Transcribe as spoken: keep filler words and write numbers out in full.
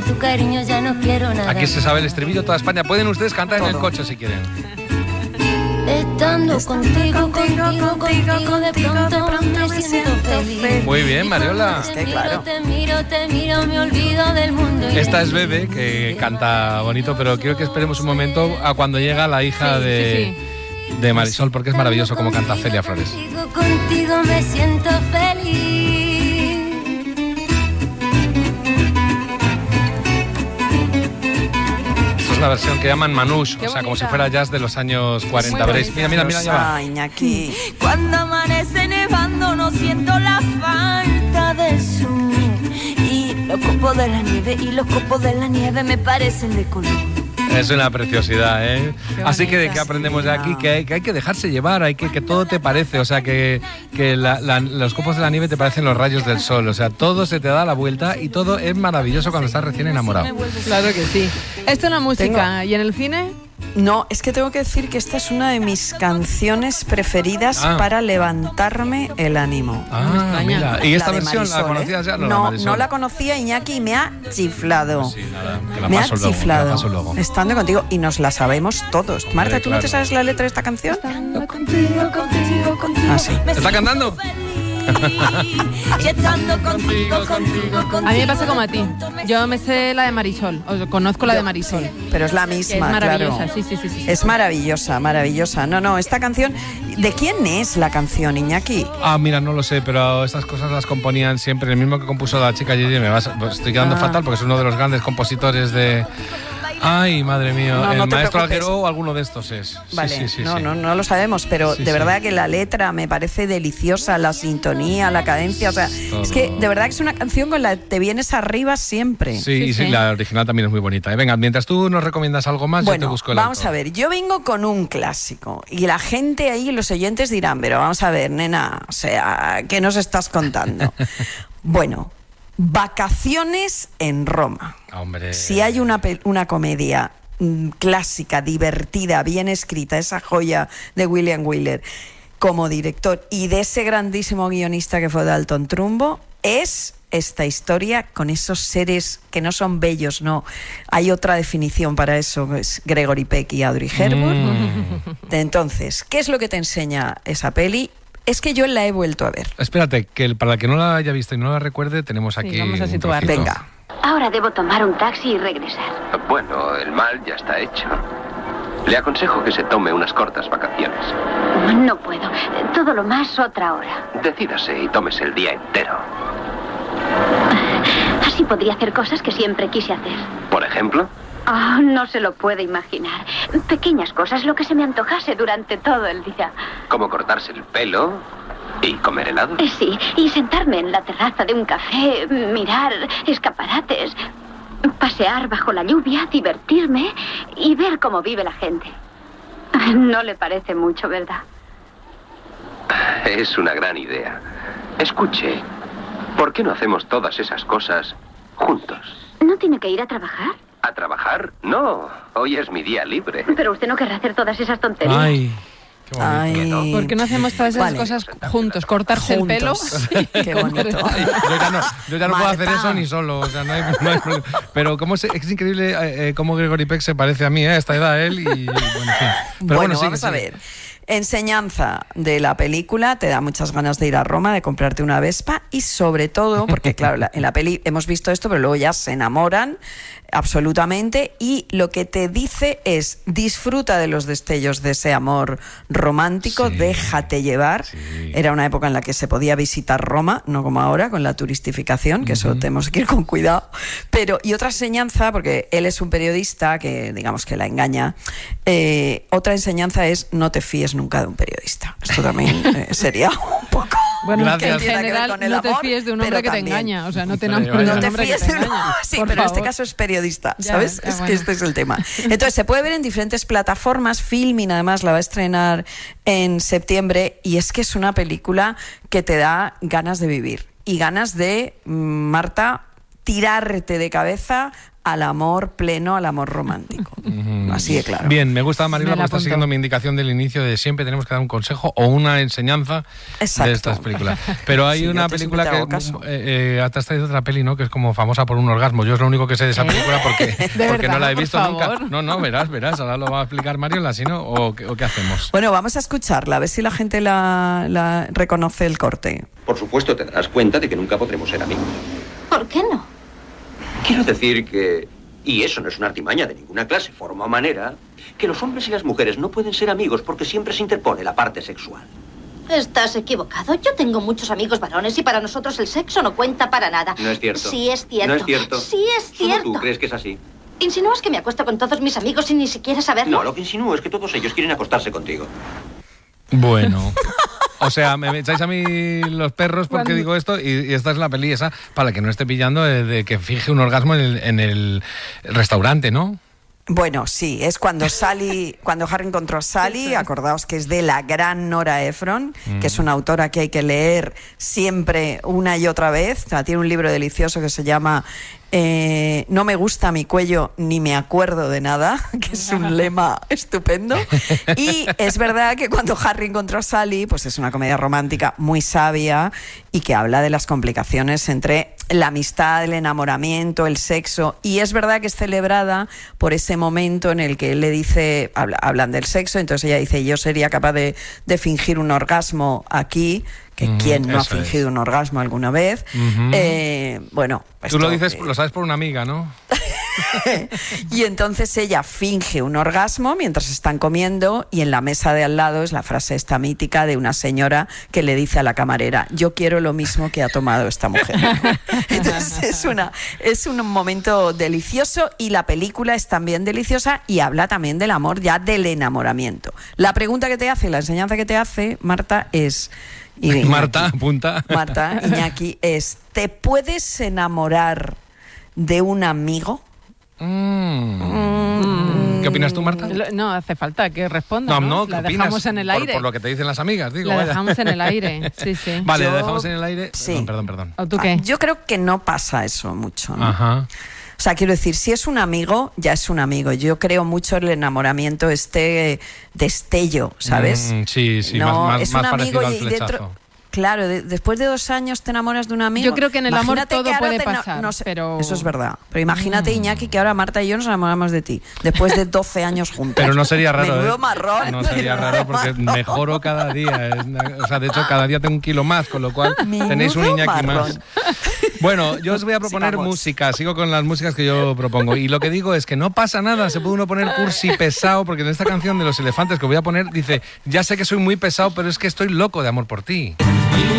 tu cariño ya no quiero nada. Aquí se sabe el estribillo toda España. Pueden ustedes cantar Todo. en el coche si quieren. Estando contigo, contigo, contigo, de pronto me siento feliz. Muy bien, Mariola. Te miro, claro. te miro, te miro, me olvido del mundo. Esta es Bebe, que canta bonito, pero quiero que esperemos un momento a cuando llega la hija sí, de, sí, sí. de Marisol, porque es maravilloso como canta Celia Flores. Contigo, contigo me siento feliz. Es una versión que llaman Manouche, o sea, como si fuera jazz de los años cuarenta. Veréis, mira, mira, mira, ya va. Ay, Iñaki. Cuando amanece nevando no siento la falta del sol. Y los copos de la nieve, y los copos de la nieve me parecen de color. Es una preciosidad, ¿eh? Así que de qué aprendemos de aquí, que hay, que hay que dejarse llevar, hay que que todo te parece, o sea, que, que la, la, los copos de la nieve te parecen los rayos del sol, o sea, todo se te da la vuelta y todo es maravilloso cuando estás recién enamorado. Claro que sí. Esto es la música, ¿y en el cine? No, es que tengo que decir que esta es una de mis canciones preferidas ah. para levantarme el ánimo. Ah, mira. ¿Y esta versión Marisol, la conocías ya? No, no, la, no la conocía, Iñaki, y me ha chiflado. Pues sí, nada, te la me paso ha luego, chiflado. te la paso luego. Estando contigo, y nos la sabemos todos. Marta, ¿tú claro. no te sabes la letra de esta canción? Estando contigo, contigo, contigo. Ah, sí. ¿Está cantando? Y estando contigo, contigo, contigo. A mí me pasa como a ti. Yo me sé la de Marisol, o conozco la Yo, de Marisol. Pero es la misma, es maravillosa, claro. sí, sí, sí, sí. Es maravillosa, maravillosa. No, no, esta canción... ¿De quién es la canción, Iñaki? Ah, mira, no lo sé, pero estas cosas las componían siempre. El mismo que compuso la chica Gigi, me vas, pues estoy quedando ah. fatal porque es uno de los grandes compositores de... Ay, madre mía, no, el no maestro Alguero o alguno de estos es. Vale, sí, sí, sí, no, sí. no, no lo sabemos, pero sí, de sí. verdad que la letra me parece deliciosa, la sintonía, la cadencia, o sea, Todo. es que de verdad que es una canción con la que te vienes arriba siempre. Sí, sí, y sí, sí, la original también es muy bonita. ¿eh? Venga, mientras tú nos recomiendas algo más, bueno, yo te busco el vamos autor. a ver, yo vengo con un clásico y la gente ahí, los oyentes dirán, pero vamos a ver, nena, o sea, ¿qué nos estás contando? Bueno, Vacaciones en Roma. Hombre. Si hay una, una comedia clásica, divertida, bien escrita, esa joya de William Wyler como director y de ese grandísimo guionista que fue Dalton Trumbo, es esta historia con esos seres que no son bellos, no. Hay otra definición para eso, es Gregory Peck y Audrey Hepburn. Mm. Entonces, ¿qué es lo que te enseña esa peli? Es que yo la he vuelto a ver. Espérate, que para la que no la haya visto y no la recuerde, tenemos aquí... Sí, vamos a situar. Venga. Ahora debo tomar un taxi y regresar. Bueno, el mal ya está hecho. Le aconsejo que se tome unas cortas vacaciones. No puedo. Todo lo más otra hora. Decídase y tómese el día entero. Así podría hacer cosas que siempre quise hacer. ¿Por ejemplo? Oh, no se lo puede imaginar. Pequeñas cosas, lo que se me antojase durante todo el día. ¿Como cortarse el pelo y comer helado? Eh, sí, y sentarme en la terraza de un café, mirar escaparates, pasear bajo la lluvia, divertirme y ver cómo vive la gente. No le parece mucho, ¿verdad? Es una gran idea. Escuche, ¿por qué no hacemos todas esas cosas juntos? ¿No tiene que ir a trabajar? ¿A trabajar? No, hoy es mi día libre. Pero usted no querrá hacer todas esas tonterías. Ay, qué bonito. Ay. ¿No? ¿Por qué no hacemos todas esas vale. cosas juntos? ¿Cortarse Juntos. el pelo? Qué bonito. Ay, yo ya no, yo ya no puedo hacer Marta. eso ni solo, o sea, no hay, no hay problema. Pero cómo se, es increíble eh, cómo Gregory Peck se parece a mí, ¿eh? A esta edad él y, y bueno, en fin. Pero bueno, bueno, sigue, vamos a sigue. ver. Enseñanza de la película, te da muchas ganas de ir a Roma, de comprarte una Vespa y sobre todo, porque claro, la, en la peli hemos visto esto, pero luego ya se enamoran absolutamente y lo que te dice es disfruta de los destellos de ese amor romántico, sí, déjate llevar. Sí. Era una época en la que se podía visitar Roma, no como ahora con la turistificación, que uh-huh. eso tenemos que ir con cuidado. Pero, y otra enseñanza, porque él es un periodista que digamos que la engaña, eh, otra enseñanza es no te fíes nunca de un periodista. Esto también eh, sería un poco... Bueno, Gracias. es que en general no te fíes de un hombre que también. te engaña, o sea, no te Pero, enamores de No un te hombre fíes que te de uno. engaña. Sí, Por pero en favor. este caso es periodista, Ya, ¿sabes? ya, es bueno. que este es el tema. Entonces, se puede ver en diferentes plataformas. Filmin, además, la va a estrenar en septiembre y es que es una película que te da ganas de vivir y ganas de, Marta, tirarte de cabeza al amor pleno, al amor romántico. Mm. Así de claro. Bien, me gusta, Mariola, porque está siguiendo mi indicación del inicio de siempre tenemos que dar un consejo o una enseñanza. Exacto. De estas películas. Pero hay sí, una película que... Eh, eh, hasta esta otra peli, ¿no? Que es como famosa por un orgasmo. Yo es lo único que sé de esa película porque, porque verdad, no la he visto nunca. No, no, verás, verás. Ahora lo va a explicar Mariola, si no, o, o ¿qué hacemos? Bueno, vamos a escucharla, a ver si la gente la, la reconoce el corte. Por supuesto, te darás cuenta de que nunca podremos ser amigos. ¿Por qué no? Quiero decir que, y eso no es una artimaña de ninguna clase, forma o manera, que los hombres y las mujeres no pueden ser amigos porque siempre se interpone la parte sexual. Estás equivocado. Yo tengo muchos amigos varones y para nosotros el sexo no cuenta para nada. No es cierto. Sí es cierto. No es cierto. Sí es cierto. ¿Solo tú crees que es así? ¿Insinúas que me acuesto con todos mis amigos sin ni siquiera saberlo? No, lo que insinúo es que todos ellos quieren acostarse contigo. Bueno... O sea, me echáis a mí los perros porque ¿Cuándo? Digo esto y, y esta es la peli esa para que no esté pillando de, de que finge un orgasmo en el, en el restaurante, ¿no? Bueno, sí, es cuando Sally, cuando Harry encontró a Sally, acordaos que es de la gran Nora Ephron, mm. que es una autora que hay que leer siempre una y otra vez. O sea, tiene un libro delicioso que se llama eh, No me gusta mi cuello ni me acuerdo de nada, que es un lema estupendo. Y es verdad que cuando Harry encontró a Sally, pues es una comedia romántica muy sabia y que habla de las complicaciones entre la amistad, el enamoramiento, el sexo, y es verdad que es celebrada por ese momento en el que él le dice, habla, hablan del sexo, entonces ella dice, yo sería capaz de, de fingir un orgasmo aquí, que mm, quién no ha fingido es. un orgasmo alguna vez. Mm-hmm. eh, bueno, tú lo dices, que... lo sabes por una amiga, ¿no? Y entonces ella finge un orgasmo mientras están comiendo y en la mesa de al lado es la frase esta mítica de una señora que le dice a la camarera, yo quiero lo mismo que ha tomado esta mujer. Entonces es, una, es un momento delicioso y la película es también deliciosa y habla también del amor, ya del enamoramiento. La pregunta que te hace, la enseñanza que te hace, Marta, es... Iñaki, Marta, apunta. Marta, Iñaki, es, ¿te puedes enamorar de un amigo? Mm. Mm. ¿Qué opinas tú, Marta? No hace falta que responda. No, no, ¿no? ¿qué La opinas? dejamos en el aire. Por, por lo que te dicen las amigas, digo. La vaya. dejamos en el aire, sí, sí. Vale, Yo, la dejamos en el aire. Sí. Perdón, perdón, perdón. ¿O tú qué? Yo creo que no pasa eso mucho, ¿no? Ajá. O sea, quiero decir, si es un amigo, ya es un amigo. Yo creo mucho en el enamoramiento, este destello, ¿sabes? Mm, sí, sí, no, más, más, es más un parecido amigo al y flechazo. dentro... Claro, de, después de dos años te enamoras de un amigo. Yo creo que en el amor Imagínate todo puede te, pasar, no, no sé, pero... Eso es verdad. Pero imagínate, mm. Iñaki, que ahora Marta y yo nos enamoramos de ti, después de doce años juntos. Pero no sería raro, Menudo ¿eh? marrón. No sería raro porque marrón. Mejoro cada día. Es una, o sea, de hecho, cada día tengo un kilo más, con lo cual Menudo tenéis un Iñaki marrón. Más. Bueno, yo os voy a proponer Sigamos. música. Sigo con las músicas que yo propongo. Y lo que digo es que no pasa nada. Se puede uno poner cursi pesado, porque en esta canción de Los Elefantes que voy a poner, dice, ya sé que soy muy pesado, pero es que estoy loco de amor por ti.